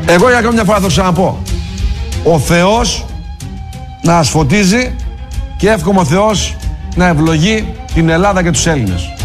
Εγώ για ακόμη μια φορά θα το ξαναπώ. Ο Θεός να ασφωτίζει και εύχομαι ο Θεός να ευλογεί την Ελλάδα και τους Έλληνες.